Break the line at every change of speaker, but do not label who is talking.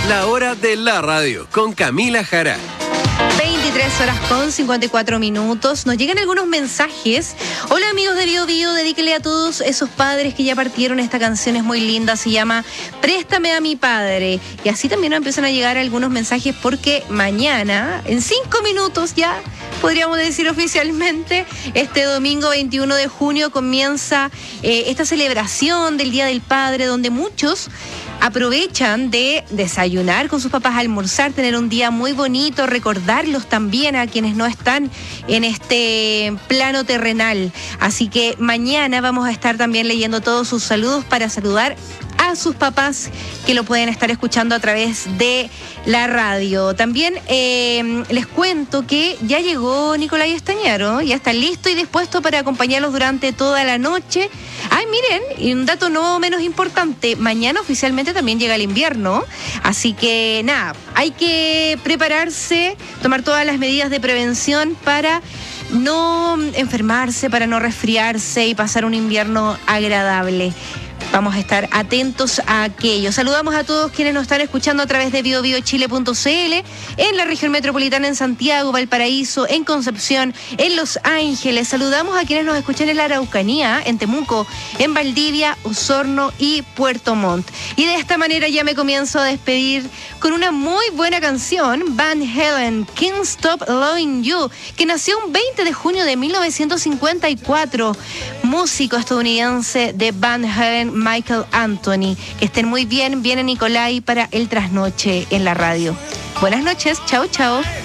La hora de la radio con Camila Jara.
23 horas con 54 minutos. Nos llegan algunos mensajes. Hola amigos de Bio Bio, dedíquele a todos esos padres que ya partieron. Esta canción es muy linda, se llama Préstame a mi padre. Y así también nos empiezan a llegar algunos mensajes porque mañana, en 5 minutos ya, podríamos decir oficialmente, este domingo 21 de junio comienza esta celebración del Día del Padre, donde muchos aprovechan de desayunar con sus papás, almorzar, tener un día muy bonito, recordarlos también a quienes no están en este plano terrenal. Así que mañana vamos a estar también leyendo todos sus saludos para saludar a sus papás que lo pueden estar escuchando a través de la radio. También les cuento que ya llegó Nicolás Estañaro, ya está listo y dispuesto para acompañarlos durante toda la noche. Ay, miren, y un dato no menos importante, mañana oficialmente también llega el invierno, así que nada, hay que prepararse, tomar todas las medidas de prevención para no enfermarse, para no resfriarse y pasar un invierno agradable. Vamos a estar atentos a aquello. Saludamos a todos quienes nos están escuchando a través de biobiochile.cl, en la región metropolitana, en Santiago, Valparaíso, en Concepción, en Los Ángeles. Saludamos a quienes nos escuchan en la Araucanía, en Temuco, en Valdivia, Osorno y Puerto Montt. Y de esta manera ya me comienzo a despedir con una muy buena canción, Van Halen, Can't Stop Loving You, que nació un 20 de junio de 1954. Músico estadounidense de Van Halen, Michael Anthony. Que estén muy bien. Viene Nicolai para el trasnoche en la radio. Buenas noches. Chao, chao.